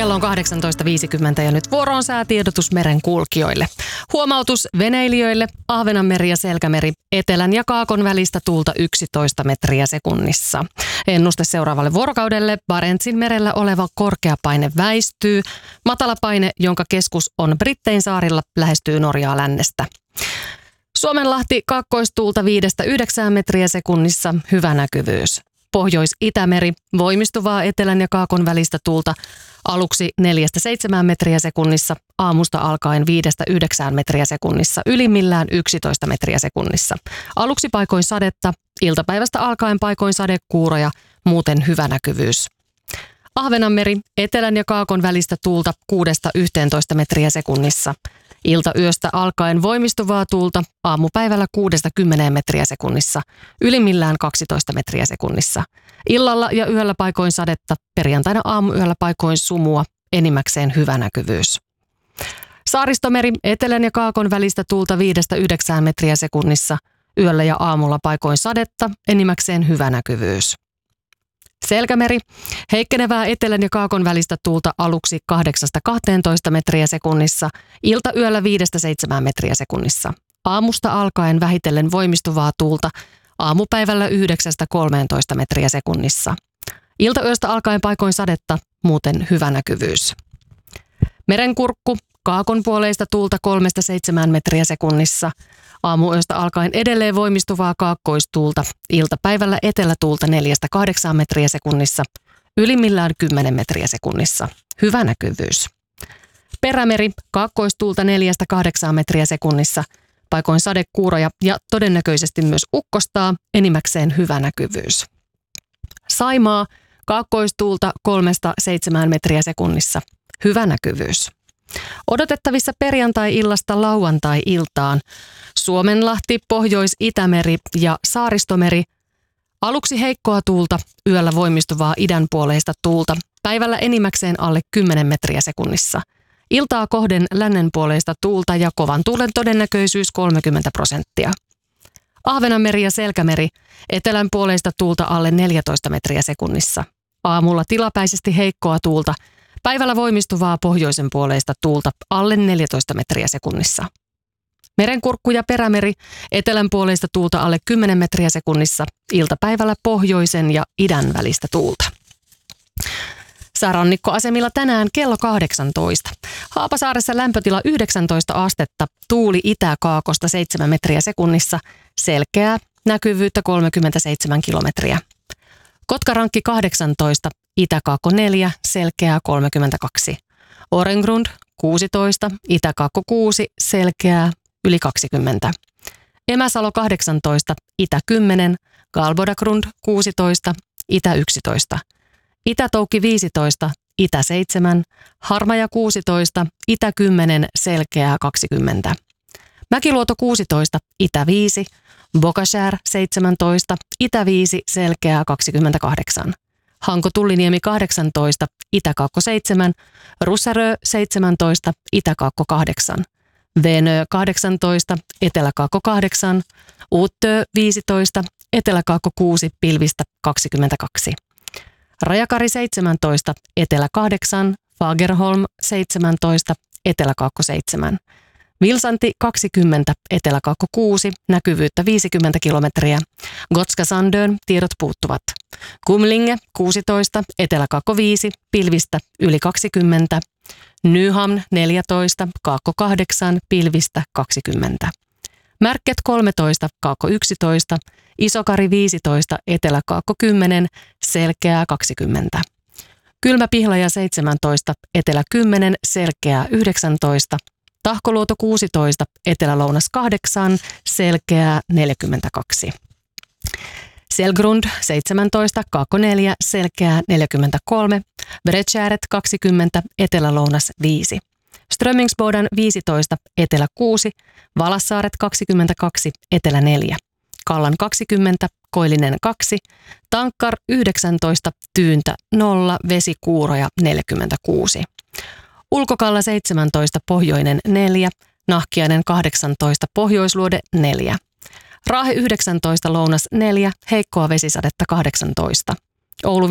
Kello on 18.50 ja nyt vuoro on säätiedotus merenkulkijoille. Huomautus veneilijöille: Ahvenanmeri ja Selkämeri, etelän ja kaakon välistä tuulta 11 metriä sekunnissa. Ennuste seuraavalle vuorokaudelle: Barentsin merellä oleva korkeapaine väistyy. Matalapaine, jonka keskus on Brittein saarilla, lähestyy Norjaa lännestä. Suomenlahti, kaakkoistuulta 5-9 metriä sekunnissa, hyvä näkyvyys. Pohjois-Itämeri, voimistuvaa etelän ja kaakon välistä tuulta, aluksi 4-7 metriä sekunnissa, aamusta alkaen 5-9 metriä sekunnissa, ylimmillään 11 metriä sekunnissa. Aluksi paikoin sadetta, iltapäivästä alkaen paikoin sadekuuroja, muuten hyvä näkyvyys. Ahvenanmeri, etelän ja kaakon välistä tuulta 6-11 metriä sekunnissa. Iltayöstä alkaen voimistuvaa tuulta, aamupäivällä 6-10 metriä sekunnissa, ylimmillään 12 metriä sekunnissa. Illalla ja yöllä paikoin sadetta, perjantaina aamuyöllä paikoin sumua, enimmäkseen hyvä näkyvyys. Saaristomeri, etelän ja kaakon välistä tuulta 5-9 metriä sekunnissa, yöllä ja aamulla paikoin sadetta, enimmäkseen hyvä näkyvyys. Selkämeri, heikkenevää etelän ja kaakon välistä tuulta aluksi 8-12 metriä sekunnissa, iltayöllä 5-7 metriä sekunnissa. Aamusta alkaen vähitellen voimistuvaa tuulta, aamupäivällä 9-13 metriä sekunnissa. Iltayöstä alkaen paikoin sadetta, muuten hyvä näkyvyys. Merenkurkku, kaakon puoleista tuulta 3-7 metriä sekunnissa. Aamuyöstä alkaen edelleen voimistuvaa kaakkoistuulta, iltapäivällä etelätuulta 4-8 metriä sekunnissa, ylimmillään 10 metriä sekunnissa. Hyvä näkyvyys. Perämeri, kaakkoistuulta 4-8 metriä sekunnissa, paikoin sadekuuroja ja todennäköisesti myös ukkostaa, enimmäkseen hyvä näkyvyys. Saimaa, kaakkoistuulta 3-7 metriä sekunnissa, hyvä näkyvyys. Odotettavissa perjantai-illasta lauantai-iltaan Suomenlahti, Pohjois-Itämeri ja Saaristomeri. Aluksi heikkoa tuulta, yöllä voimistuvaa idänpuoleista tuulta, päivällä enimmäkseen alle 10 metriä sekunnissa. Iltaa kohden lännenpuoleista tuulta ja kovan tuulen todennäköisyys 30%. Ahvenanmeri ja Selkämeri, etelänpuoleista tuulta alle 14 metriä sekunnissa. Aamulla tilapäisesti heikkoa tuulta, päivällä voimistuvaa pohjoisen puoleista tuulta alle 14 metriä sekunnissa. Merenkurkku ja Perämeri, etelänpuoleista tuulta alle 10 metriä sekunnissa, iltapäivällä pohjoisen ja idän välistä tuulta. Säärannikkoasemilla tänään kello 18. Haapasaaressa lämpötila 19 astetta, tuuli itä-kaakosta 7 metriä sekunnissa, selkeää, näkyvyyttä 37 kilometriä. Kotkarankki 18, Itä-Kaakko 4, selkeää 32. Orengrund 16, Itä-Kaakko 6, selkeää yli 20. Emäsalo 18, Itä 10, Galbodagrund 16, Itä 11. Itä-Toukki 15, Itä 7, Harmaja 16, Itä 10, selkeää 20. Mäkiluoto 16, Itä 5, Bokashär 17, Itä 5, selkeää 28. Hanko-Tulliniemi 18, Itä-Kaakko 7, Russarö 17, Itä-Kaakko 8. Venö 18, Etelä-Kaakko 8, Uutö 15, Etelä-Kaakko 6, pilvistä 22. Rajakari 17, Etelä 8, Fagerholm 17, Etelä-Kaakko 7. Vilsanti 20, Etelä-Kaakko 6, näkyvyyttä 50 kilometriä. Gotska Sandön, tiedot puuttuvat. Kumlinge 16, Etelä-Kaakko 5, pilvistä yli 20. Nyhamn 14, Kaakko 8, pilvistä 20. Märket 13, Kaakko 11, Isokari 15, Etelä-Kaakko 10, selkeää 20. Kylmä-Pihlaja 17, Etelä 10, selkeää 19. Tahkoluoto 16, Etelä-Lounas 8, selkeää 42. Selgrund 17, Kaakko 4, selkeää 43. Bredtjäret 20, Etelä-Lounas 5. Strömingsboden 15, Etelä 6. Valassaaret 22, Etelä 4. Kallan 20, Koillinen 2. Tankkar 19, Tyyntä 0, Vesikuuroja 46. Ulkokalla 17, Pohjoinen 4, Nahkiainen 18, Pohjoisluode 4. Raahe 19, Lounas 4, heikkoa vesisadetta 18. Oulu